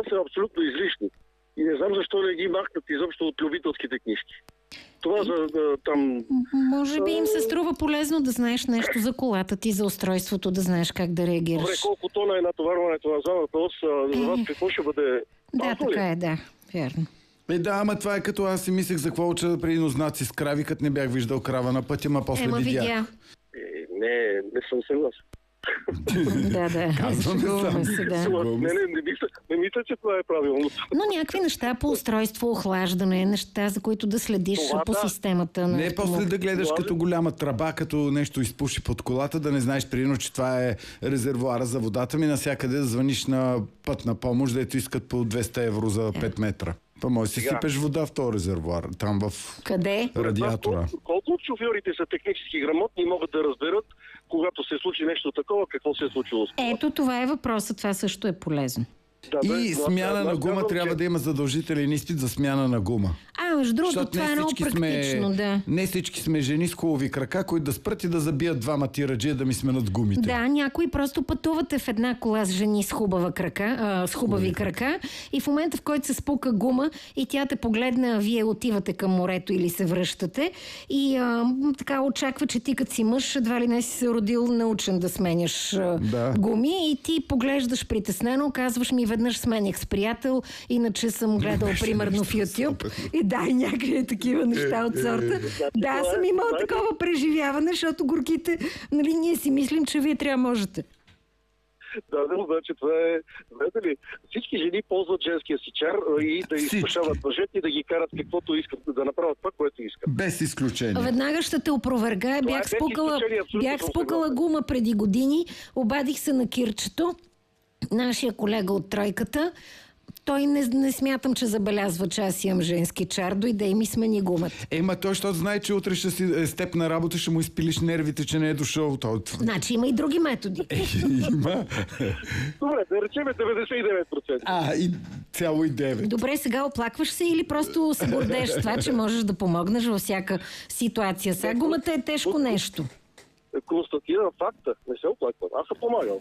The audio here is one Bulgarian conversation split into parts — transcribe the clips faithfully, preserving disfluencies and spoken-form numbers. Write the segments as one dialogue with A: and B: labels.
A: са абсолютно излишни. И не знам защо не ги махнат изобщо от любителските книжки. Това за да, там...
B: Може би им се струва полезно да знаеш нещо за колата ти, за устройството, да знаеш как да реагираш.
A: Добре, колко тона е натоварването на задната ос, за вас какво ще бъде?
B: Да, така е, да. Вярно.
C: Е, да, ама това е като аз си мислех за какво уча преди знаци с крави, като не бях виждал крава на пътя, ма после
B: Ема
C: видях.
B: видя.
A: Е, не, не съм съгласен.
B: Да, да.
C: Казваме
B: Шегуваме се, да.
A: Не, не, не мисля, не мисля, че това е правилно.
B: Но някакви неща по устройство, охлаждане, неща, за които да следиш
A: Това,
B: по
A: да.
B: системата. На
C: Не, после да гледаш
A: Това,
C: като голяма тръба, като нещо изпуши под колата, да не знаеш примерно, че това е резервуара за водата ми, навсякъде да звъниш на пътна помощ, дето искат по двеста евро за пет метра. Па може да си
A: Сега.
C: сипеш вода в този резервуар, там в
B: Къде?
C: радиатора.
A: Колко, колко от шофьорите са технически грамотни и могат да разберат, когато се случи нещо такова, какво се е случило с това?
B: Ето, това е въпросът. Това също е полезно.
A: Да, бе,
C: И
A: но аз-
C: смяна
A: аз
C: на гума
A: казвам,
C: трябва
A: че-
C: да има задължителен изпит за смяна на гума.
B: А, между другото,
C: Защото
B: това е
C: не
B: много
C: всички
B: практично,
C: сме,
B: да.
C: не всички сме жени с хубави крака, които да спрат и да забият двама тираджия да ми сменят гумите.
B: Да, някои просто пътувате в една кола с жени с хубава крака, а, с хубави крака и в момента, в който се спука гума и тя те погледна, вие отивате към морето или се връщате и а, така очаква, че ти като си мъж, едва ли не си се родил научен да сменяш а,
C: Да.
B: гуми и ти поглеждаш притеснено, казваш ми веднъж сменях с приятел, иначе съм гледал примерно в YouTube и да, и някакви такива неща от сорта. Да, съм имала такова преживяване, защото горките, нали, ние си мислим, че вие трябва можете.
A: Да, да, значи това е... Знаете ли, всички жени ползват женския си чар а, и да
C: Всички.
A: изпашават мъжете и да ги карат каквото искат, да направят това, което искат.
C: Без изключение.
B: Веднага ще те опровергая.
A: Това е
B: Бях
A: без
B: спукала,
A: изключение, абсолютно
B: бях
A: съм
B: спукала
A: съгласен.
B: гума преди години, обадих се на Кирчето, нашия колега от тройката. Той не, не смятам, че забелязва, че аз имам женски чар, дойде и ми смени гумата.
C: Ема той, защото знае, че утре ще си е с теб на работа, ще му изпилиш нервите, че не е дошъл. Той...
B: Значи има и други методи.
C: Има.
A: Добре, да речем деветдесет и девет процента.
C: А, и цяло и девет.
B: Добре, сега оплакваш се или просто се гордееш с това, че можеш да помогнеш във всяка ситуация? Сега гумата е тежко нещо.
A: Констатирам факта, не се оплаквам. Аз съм помагал.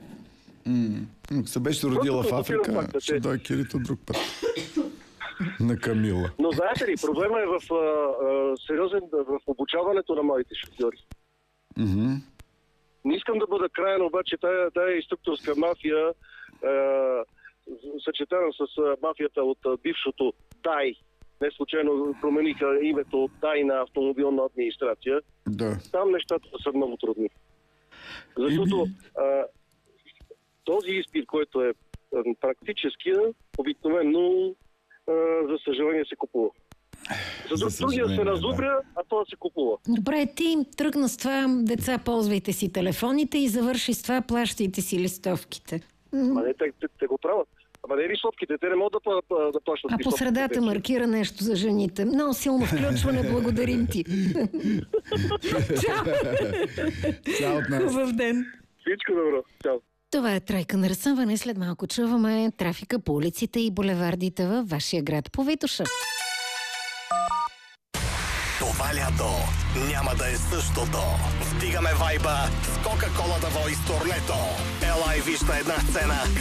C: Ако се беше родила в
A: Просто
C: Африка,
A: констатирам факта,
C: ще
A: че-
C: дойде Кирито друг път. На Камила.
A: Но знаете ли, проблема е в а, а, сериозен, в обучаването на младите шофьори.
C: Мгм.
A: Не искам да бъда краен, обаче тая, тая инструкторска мафия, а, съчетана с а, мафията от а, бившото Дай, не случайно промениха името от Дай на автомобилна администрация,
C: Да.
A: там нещата са много трудни. Защото а, този изпит, който е а, практическия, обикновено, а, за съжаление, се купува. За
C: За
A: друг другия се
C: съжаление,
A: разубря, а това се купува.
B: Добре, ти тръгна с това, деца, ползвайте си телефоните и завърши с това, плащайте си листовките.
A: Ма не, те, те, те го правят. Ама не листовките, те не могат да, пла- да плащат
B: А по
A: листовките
B: средата
A: вече.
B: маркира нещо за жените. Много силно включване, благодарим ти. Чао!
C: Цял от нас.
B: Хубав ден!
A: Всичко добро. Чао.
B: Това е Тройка на разсъмване. След малко чуваме трафика по улиците и булевардите във вашия град по Витоша.
D: Това лято няма да е същото. Вдигаме вайба с Кока-Кола да Voice турнето. Ела и виж на една сцена